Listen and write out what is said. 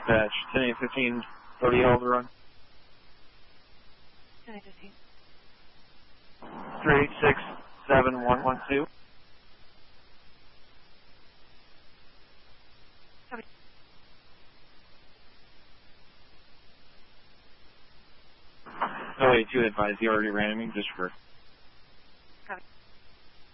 Dispatch, 10-15, 30 Alderun. 10-15. 386-7112. Oh, wait, 2 advised. He already ran me just for